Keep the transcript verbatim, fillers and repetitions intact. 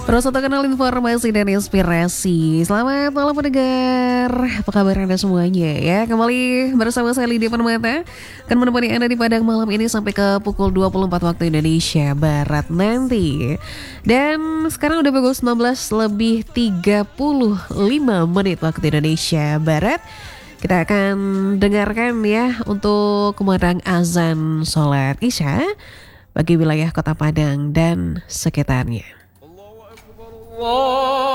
Terus untuk kenal informasi dan inspirasi. Selamat malam pendengar, apa kabar Anda semuanya ya? Kembali bersama saya Lydia Permata, akan menemani Anda di Padang malam ini sampai ke pukul dua puluh empat waktu Indonesia Barat nanti. Dan sekarang udah pukul sembilan belas lebih tiga puluh lima menit waktu Indonesia Barat. Kita akan dengarkan ya untuk kumandang azan sholat Isya bagi wilayah Kota Padang dan sekitarnya. Allah